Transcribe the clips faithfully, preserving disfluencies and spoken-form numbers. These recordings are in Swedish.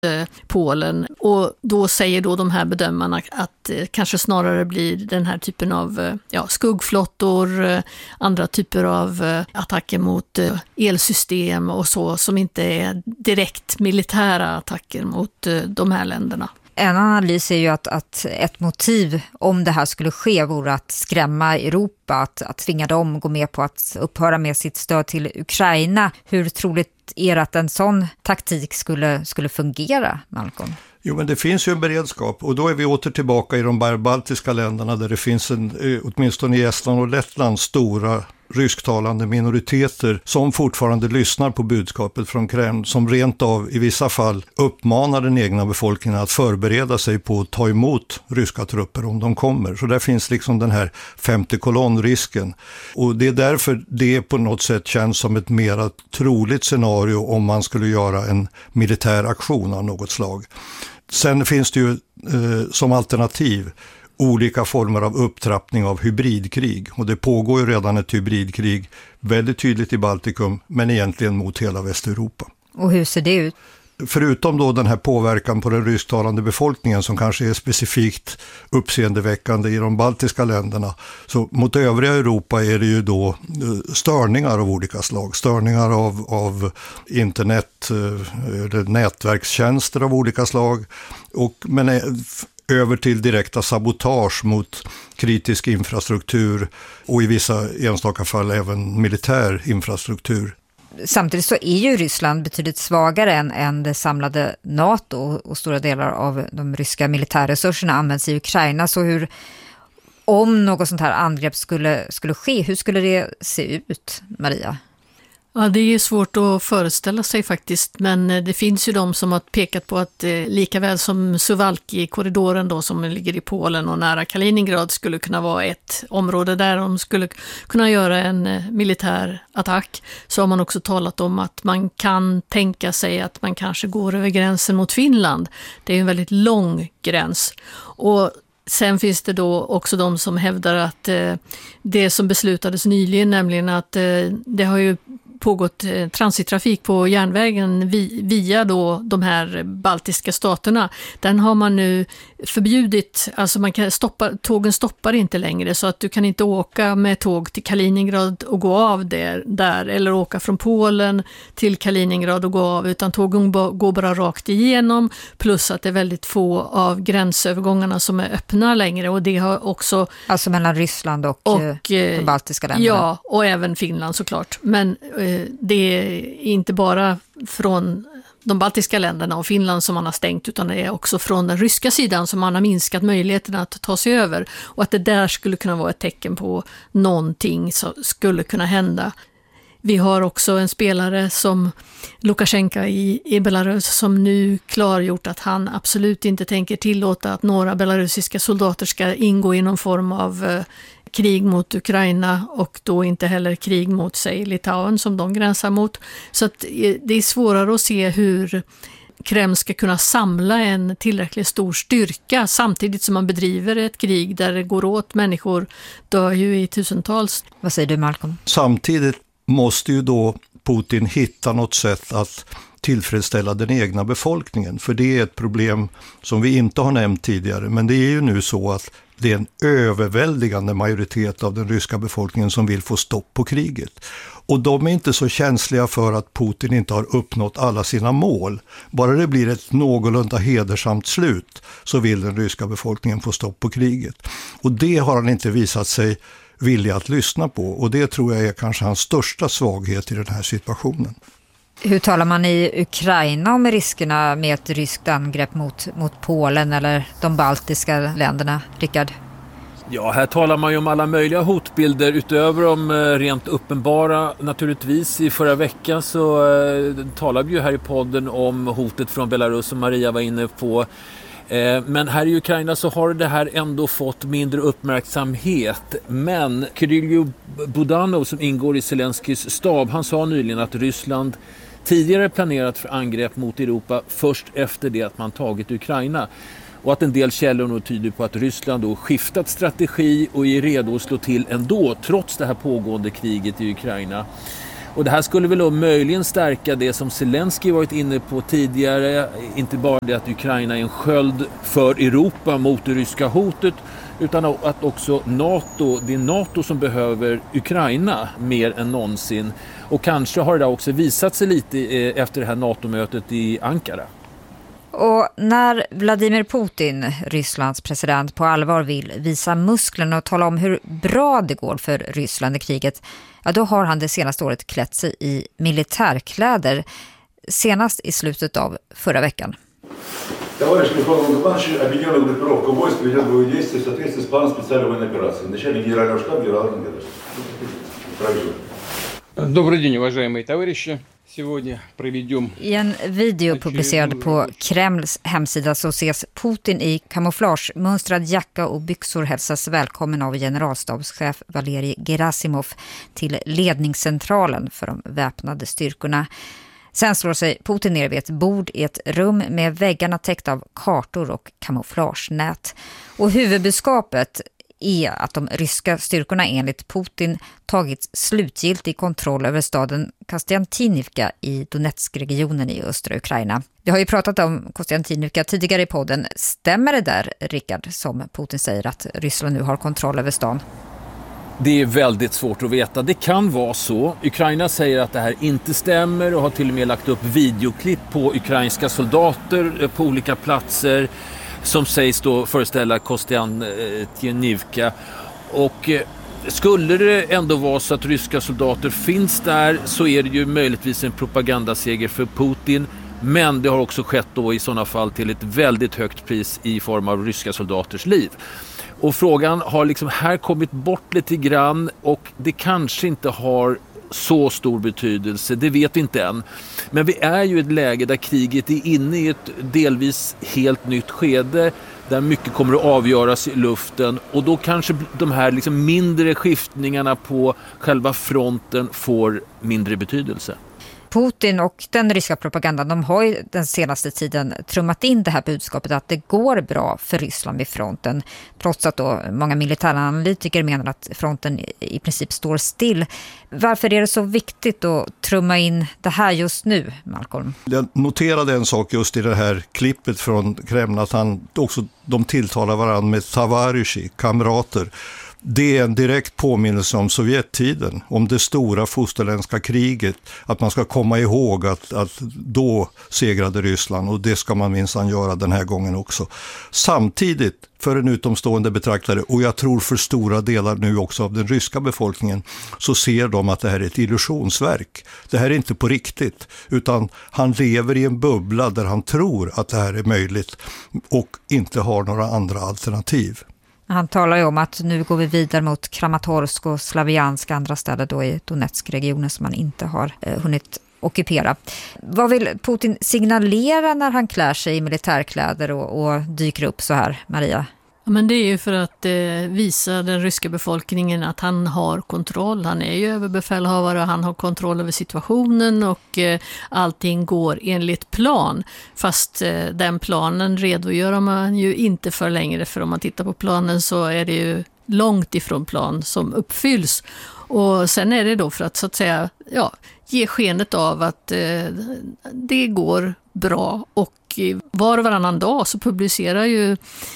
eh, Polen. Och då säger då de här bedömarna att eh, kanske snarare blir den här typen av eh, ja, skuggflottor, eh, andra typer av eh, attacker mot eh, elsystem och så, som inte är direkt militära attacker mot eh, de här länderna. En analys är ju att, att ett motiv om det här skulle ske vore att skrämma Europa, att, att tvinga dem gå med på att upphöra med sitt stöd till Ukraina. Hur troligt är det att en sån taktik skulle, skulle fungera, Malcolm? Jo, men det finns ju en beredskap, och då är vi åter tillbaka i de baltiska länderna där det finns en, åtminstone i Estland och Lettland, stora rysktalande minoriteter som fortfarande lyssnar på budskapet från Kreml, som rent av i vissa fall uppmanar den egna befolkningen att förbereda sig på att ta emot ryska trupper om de kommer. Så där finns liksom den här femte kolonnrisken, och det är därför det på något sätt känns som ett mera troligt scenario om man skulle göra en militär aktion av något slag. Sen finns det ju eh, som alternativ olika former av upptrappning av hybridkrig, och det pågår ju redan ett hybridkrig väldigt tydligt i Baltikum, men egentligen mot hela Västeuropa. Och hur ser det ut? Förutom då den här påverkan på den rysktalande befolkningen som kanske är specifikt uppseendeväckande i de baltiska länderna, så mot övriga Europa är det ju då störningar av olika slag. Störningar av, av internet, eller nätverkstjänster av olika slag, och men över till direkta sabotage mot kritisk infrastruktur och i vissa enstaka fall även militär infrastruktur. Samtidigt så är ju Ryssland betydligt svagare än, än det samlade NATO, och stora delar av de ryska militärresurserna används i Ukraina. Så hur, om något sånt här angrepp skulle, skulle ske, hur skulle det se ut, Maria? Ja, det är svårt att föreställa sig faktiskt, men det finns ju de som har pekat på att eh, lika väl som Suwalki-korridoren då, som ligger i Polen och nära Kaliningrad, skulle kunna vara ett område där de skulle kunna göra en eh, militär attack, så har man också talat om att man kan tänka sig att man kanske går över gränsen mot Finland. Det är en väldigt lång gräns, och sen finns det då också de som hävdar att eh, det som beslutades nyligen, nämligen att eh, det har ju pågått eh, transittrafik på järnvägen vi, via då de här baltiska staterna. Den har man nu förbjudit, alltså man kan stoppa, tågen stoppar inte längre, så att du kan inte åka med tåg till Kaliningrad och gå av där, där eller åka från Polen till Kaliningrad och gå av, utan tågen b- går bara rakt igenom, plus att det är väldigt få av gränsövergångarna som är öppna längre, och det har också... Alltså mellan Ryssland och, och de baltiska länderna? Ja, och även Finland såklart. Men eh, det är inte bara från de baltiska länderna och Finland som man har stängt, utan det är också från den ryska sidan som man har minskat möjligheterna att ta sig över, och att det där skulle kunna vara ett tecken på någonting som skulle kunna hända. Vi har också en spelare som Lukasjenko i, i Belarus som nu klargjort att han absolut inte tänker tillåta att några belarusiska soldater ska ingå i någon form av eh, krig mot Ukraina, och då inte heller krig mot sig Litauen som de gränsar mot. Så att det är svårare att se hur Kreml ska kunna samla en tillräckligt stor styrka samtidigt som man bedriver ett krig där det går åt, människor dör ju i tusentals. Vad säger du, Malcolm? Samtidigt måste ju då Putin hitta något sätt att tillfredsställa den egna befolkningen, för det är ett problem som vi inte har nämnt tidigare, men det är ju nu så att det är en överväldigande majoritet av den ryska befolkningen som vill få stopp på kriget. Och de är inte så känsliga för att Putin inte har uppnått alla sina mål. Bara det blir ett någorlunda hedersamt slut så vill den ryska befolkningen få stopp på kriget. Och det har han inte visat sig villig att lyssna på, och det tror jag är kanske hans största svaghet i den här situationen. Hur talar man i Ukraina om riskerna med ett ryskt angrepp mot, mot Polen eller de baltiska länderna, Rickard? Ja, här talar man ju om alla möjliga hotbilder utöver de rent uppenbara. Naturligtvis i förra veckan så eh, talade vi ju här i podden om hotet från Belarus som Maria var inne på. Eh, men här i Ukraina så har det här ändå fått mindre uppmärksamhet. Men Kirill Budanov som ingår i Zelenskys stab, han sa nyligen att Ryssland tidigare planerat för angrepp mot Europa först efter det att man tagit Ukraina. Och att en del källor nog tyder på att Ryssland då skiftat strategi och är redo att slå till ändå trots det här pågående kriget i Ukraina. Och det här skulle väl då möjligen stärka det som Zelensky varit inne på tidigare. Inte bara det att Ukraina är en sköld för Europa mot det ryska hotet, utan att också NATO, det är NATO som behöver Ukraina mer än någonsin. Och kanske har det också visat sig lite efter det här NATO-mötet i Ankara. Och när Vladimir Putin, Rysslands president, på allvar vill visa musklerna och tala om hur bra det går för Ryssland i kriget, ja, då har han det senaste året klätt sig i militärkläder, senast i slutet av förra veckan. Товарищ Михаил Иванович, объединенная группировка войск ведет боевые действия в соответствии с планом специальной военной операции. Начальник генерального штаба генерал Ангелович. Добрый день, уважаемые товарищи. Сегодня проведем... I en video publicerad på Kremls hemsida så ses Putin i kamouflagemönstrad jacka och byxor hälsas välkommen av generalstabschef Valerij Gerasimov till ledningscentralen för de väpnade styrkorna. Sen slår sig Putin ner vid ett bord i ett rum med väggarna täckta av kartor och kamouflagenät. Och huvudbudskapet är att de ryska styrkorna enligt Putin tagit slutgiltig kontroll över staden Kostiantynivka i Donetsk-regionen i östra Ukraina. Vi har ju pratat om Kostiantynivka tidigare i podden. Stämmer det där, Rickard, som Putin säger att Ryssland nu har kontroll över stan? Det är väldigt svårt att veta. Det kan vara så. Ukraina säger att det här inte stämmer och har till och med lagt upp videoklipp på ukrainska soldater på olika platser som sägs då föreställa Kostiantynivka. Och skulle det ändå vara så att ryska soldater finns där, så är det ju möjligtvis en propagandaseger för Putin. Men det har också skett då i sådana fall till ett väldigt högt pris i form av ryska soldaters liv. Och frågan har liksom här kommit bort lite grann, och det kanske inte har så stor betydelse, det vet vi inte än. Men vi är ju i ett läge där kriget är inne i ett delvis helt nytt skede, där mycket kommer att avgöras i luften, och då kanske de här liksom mindre skiftningarna på själva fronten får mindre betydelse. Putin och den ryska propagandan, de har ju den senaste tiden trummat in det här budskapet att det går bra för Ryssland vid fronten, trots att då många militäranalytiker menar att fronten i princip står still. Varför är det så viktigt att trumma in det här just nu, Malcolm? Jag noterade en sak just i det här klippet från Kreml, att han också, de tilltalar varandra med tavarishi, kamrater. Det är en direkt påminnelse om Sovjettiden, om det stora fosterländska kriget, att man ska komma ihåg att, att då segrade Ryssland, och det ska man minsann göra den här gången också. Samtidigt, för en utomstående betraktare, och jag tror för stora delar nu också av den ryska befolkningen, så ser de att det här är ett illusionsverk. Det här är inte på riktigt, utan han lever i en bubbla där han tror att det här är möjligt och inte har några andra alternativ. Han talar ju om att nu går vi vidare mot Kramatorsk och Slaviansk, andra städer då i Donetsk-regionen som man inte har eh, hunnit ockupera. Vad vill Putin signalera när han klär sig i militärkläder och, och dyker upp så här, Maria? Ja, men det är ju för att eh, visa den ryska befolkningen att han har kontroll. Han är ju överbefälhavare och han har kontroll över situationen, och eh, allting går enligt plan. Fast eh, den planen redogör man ju inte för längre, för om man tittar på planen så är det ju långt ifrån plan som uppfylls. Och sen är det då för att så att säga ja, ge skenet av att eh, det går bra, och eh, var och varannan dag så publicerar ju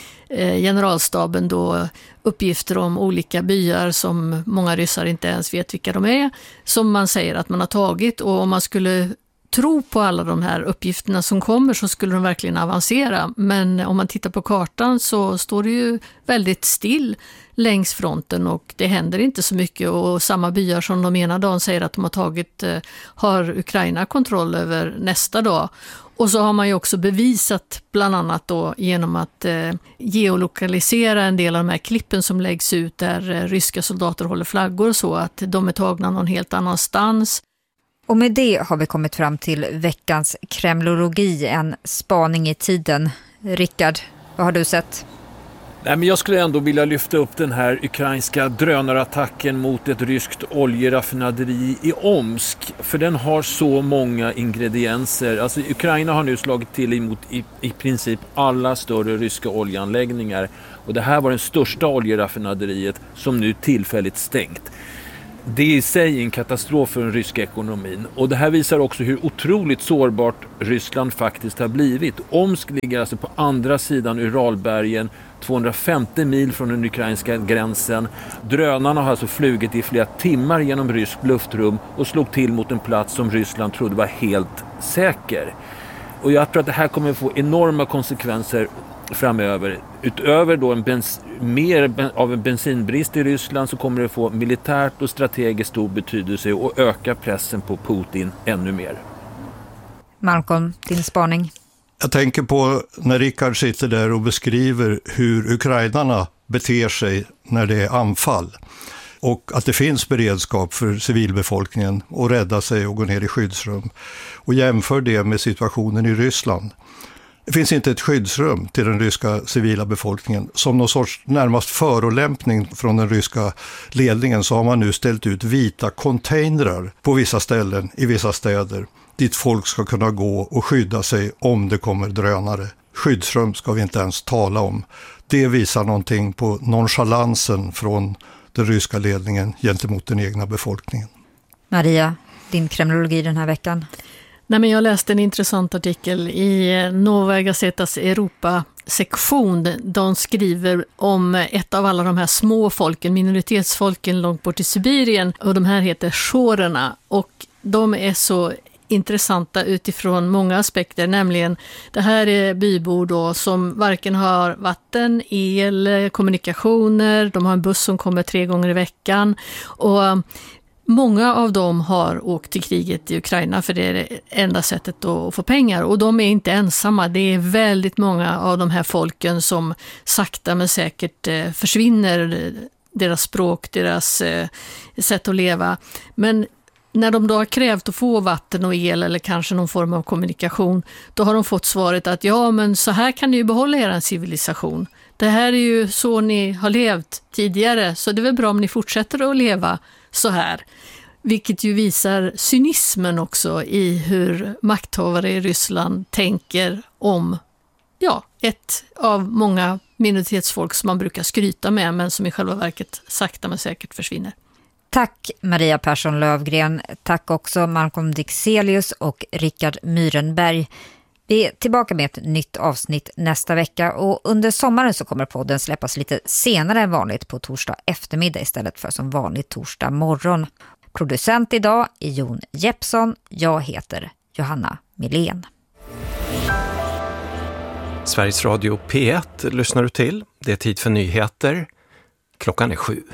generalstaben då uppgifter om olika byar som många ryssar inte ens vet vilka de är, som man säger att man har tagit, och om man skulle tro på alla de här uppgifterna som kommer så skulle de verkligen avancera. Men om man tittar på kartan så står det ju väldigt still längs fronten och det händer inte så mycket, och samma byar som de ena dagen säger att de har tagit har Ukraina kontroll över nästa dag. Och så har man ju också bevisat bland annat då genom att eh, geolokalisera en del av de här klippen som läggs ut där eh, ryska soldater håller flaggor och så, att de är tagna någon helt annanstans. Och med det har vi kommit fram till veckans kremlologi, en spaning i tiden. Rickard, vad har du sett? Nej, men jag skulle ändå vilja lyfta upp den här ukrainska drönarattacken mot ett ryskt oljeraffinaderi i Omsk. För den har så många ingredienser. Alltså Ukraina har nu slagit till emot i, i princip alla större ryska oljeanläggningar. Och det här var den största oljeraffinaderiet som nu tillfälligt stängt. Det är i sig en katastrof för den ryska ekonomin. Och det här visar också hur otroligt sårbart Ryssland faktiskt har blivit. Omsk ligger alltså på andra sidan Uralbergen, tvåhundrafemtio mil från den ukrainska gränsen. Drönarna har alltså flugit i flera timmar genom ryskt luftrum och slog till mot en plats som Ryssland trodde var helt säker. Och jag tror att det här kommer att få enorma konsekvenser framöver. Utöver då en bens- mer av en bensinbrist i Ryssland så kommer det få militärt och strategiskt stor betydelse och öka pressen på Putin ännu mer. Malcolm, din spaning? Jag tänker på när Rickard sitter där och beskriver hur ukrainarna beter sig när det är anfall. Och att det finns beredskap för civilbefolkningen att rädda sig och gå ner i skyddsrum. Och jämför det med situationen i Ryssland. Det finns inte ett skyddsrum till den ryska civila befolkningen. Som någon sorts närmast förolämpning från den ryska ledningen så har man nu ställt ut vita containrar på vissa ställen i vissa städer. Dit folk ska kunna gå och skydda sig om det kommer drönare. Skyddsrum ska vi inte ens tala om. Det visar någonting på nonchalansen från den ryska ledningen gentemot den egna befolkningen. Maria, din kremlologi den här veckan? Nej, men jag läste en intressant artikel i Novaja Gazetas Europa-sektion. De skriver om ett av alla de här små folken, minoritetsfolken långt bort i Sibirien. Och de här heter shorerna. Och de är så intressanta utifrån många aspekter. Nämligen, det här är bybor då som varken har vatten, el, kommunikationer. De har en buss som kommer tre gånger i veckan. Och många av dem har åkt till kriget i Ukraina för det är det enda sättet att få pengar. Och de är inte ensamma. Det är väldigt många av de här folken som sakta men säkert försvinner. Deras språk, deras sätt att leva. Men när de då har krävt att få vatten och el eller kanske någon form av kommunikation, då har de fått svaret att ja, men så här kan ni ju behålla er civilisation. Det här är ju så ni har levt tidigare, så det är väl bra om ni fortsätter att leva så här. Vilket ju visar cynismen också i hur makthavare i Ryssland tänker om ja, ett av många minoritetsfolk som man brukar skryta med men som i själva verket sakta men säkert försvinner. Tack Maria Persson Lövgren. Tack också Malcolm Dixelius och Rickard Myrenberg. Vi är tillbaka med ett nytt avsnitt nästa vecka och under sommaren så kommer podden släppas lite senare än vanligt på torsdag eftermiddag istället för som vanligt torsdag morgon. Producent idag är Jon Jeppsson. Jag heter Johanna Milén. Sveriges Radio P ett lyssnar du till. Det är tid för nyheter. Klockan är sju.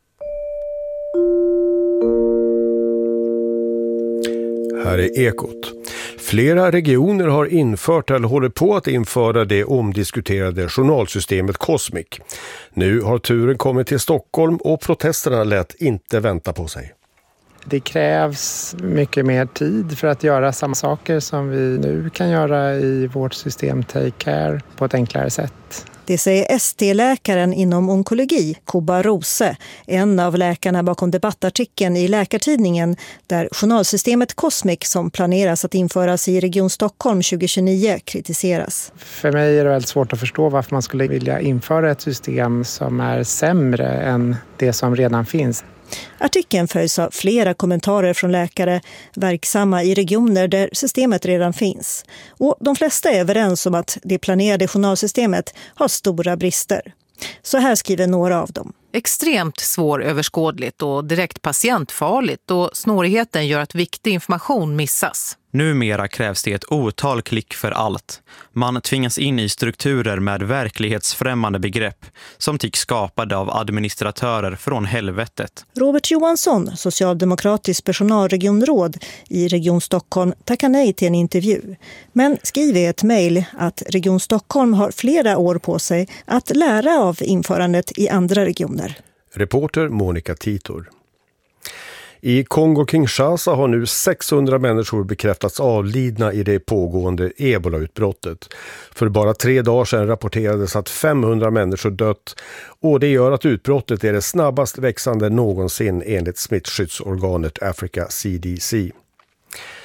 Här är Ekot. Flera regioner har infört eller håller på att införa det omdiskuterade journalsystemet Cosmic. Nu har turen kommit till Stockholm och protesterna lät inte vänta på sig. Det krävs mycket mer tid för att göra samma saker som vi nu kan göra i vårt system Take Care på ett enklare sätt. Det säger S T-läkaren inom onkologi, Kuba Rose, en av läkarna bakom debattartikeln i Läkartidningen där journalsystemet Cosmic som planeras att införas i Region Stockholm tjugohundratjugonio kritiseras. För mig är det väldigt svårt att förstå varför man skulle vilja införa ett system som är sämre än det som redan finns. Artikeln följs av flera kommentarer från läkare verksamma i regioner där systemet redan finns. Och de flesta är överens om att det planerade journalsystemet har stora brister. Så här skriver några av dem. Extremt svåröverskådligt och direkt patientfarligt och snårigheten gör att viktig information missas. Numera krävs det ett otal klick för allt. Man tvingas in i strukturer med verklighetsfrämmande begrepp som tycks skapade av administratörer från helvetet. Robert Johansson, socialdemokratisk personalregionråd i Region Stockholm, tackar nej till en intervju. Men skriver i ett mejl att Region Stockholm har flera år på sig att lära av införandet i andra regioner. Reporter Monica Titor. I Kongo-Kinshasa har nu sexhundra människor bekräftats avlidna i det pågående Ebola-utbrottet. För bara tre dagar sedan rapporterades att femhundra människor dött och det gör att utbrottet är det snabbast växande någonsin enligt smittskyddsorganet Africa C D C.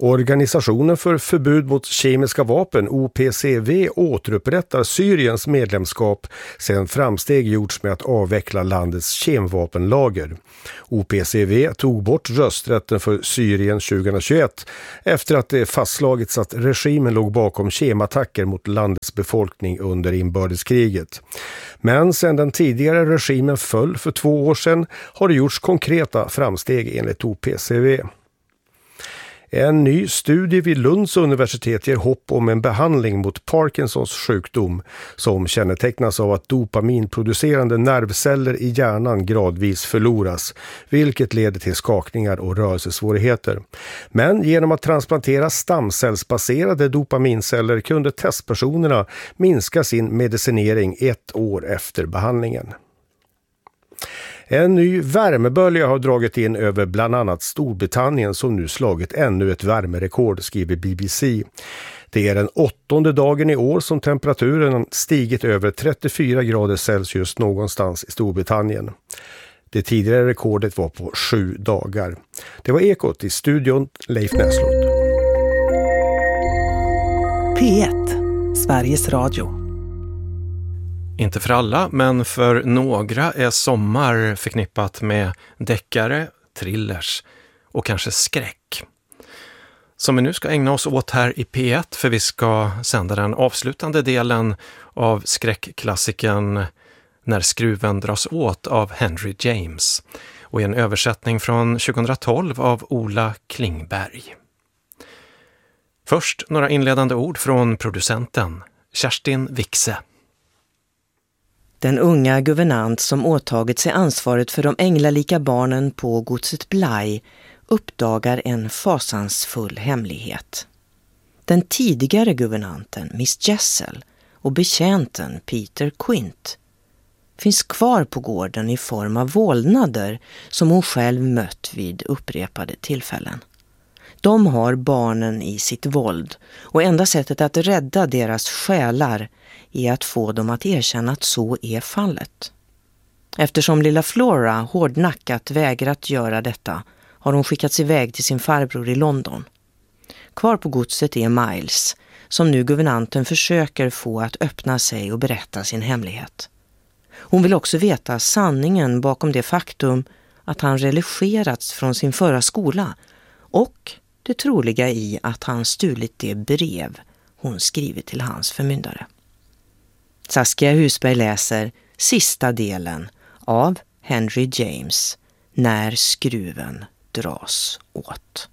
Organisationen för förbud mot kemiska vapen, O P C V, återupprättar Syriens medlemskap sedan framsteg gjorts med att avveckla landets kemvapenlager. O P C V tog bort rösträtten för Syrien tjugohundratjugoett efter att det fastslagits att regimen låg bakom kemattacker mot landets befolkning under inbördeskriget. Men sedan den tidigare regimen föll för två år sedan har det gjorts konkreta framsteg enligt O P C V. En ny studie vid Lunds universitet ger hopp om en behandling mot Parkinsons sjukdom som kännetecknas av att dopaminproducerande nervceller i hjärnan gradvis förloras, vilket leder till skakningar och rörelsesvårigheter. Men genom att transplantera stamcellsbaserade dopaminceller kunde testpersonerna minska sin medicinering ett år efter behandlingen. En ny värmebölja har dragit in över bland annat Storbritannien som nu slagit ännu ett värmerekord, skriver B B C. Det är den åttonde dagen i år som temperaturen stigit över trettiofyra grader Celsius någonstans i Storbritannien. Det tidigare rekordet var på sju dagar. Det var Ekot i studion, Leif Näslund. P ett, Sveriges Radio. Inte för alla, men för några är sommar förknippat med deckare, thrillers och kanske skräck. Som vi nu ska ägna oss åt här i P ett, för vi ska sända den avslutande delen av skräckklassikern När skruven dras åt av Henry James och i en översättning från tjugohundratolv av Ola Klingberg. Först några inledande ord från producenten Kerstin Wixe. Den unga guvernant som åtagit sig ansvaret för de änglalika barnen på godset Bly uppdagar en fasansfull hemlighet. Den tidigare guvernanten, Miss Jessel, och betjänten Peter Quint finns kvar på gården i form av vålnader som hon själv mött vid upprepade tillfällen. De har barnen i sitt våld och enda sättet att rädda deras själar är att få dem att erkänna att så är fallet. Eftersom lilla Flora hårdnackat vägrat göra detta har hon skickats iväg till sin farbror i London. Kvar på godset är Miles, som nu guvernanten försöker få att öppna sig och berätta sin hemlighet. Hon vill också veta sanningen bakom det faktum att han religerats från sin förra skola och det troliga i att han stulit det brev hon skrivit till hans förmyndare. Saskia Husberg läser sista delen av Henry James, När skruven dras åt.